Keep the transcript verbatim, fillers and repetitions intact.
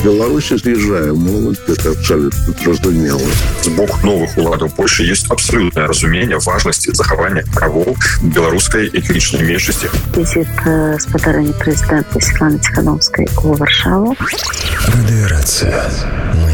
Беларусі з'язджае моладзь, гэта абсалютна зразумела. З боку новых уладаў Польшчы ёсць абсалютнае разуменне важнасці захавання правоў беларускай этнічнай меншасці. Візіт спадарэння прэзідэнта Светланы Ціхановскай у Варшаву. Радыёрацыя.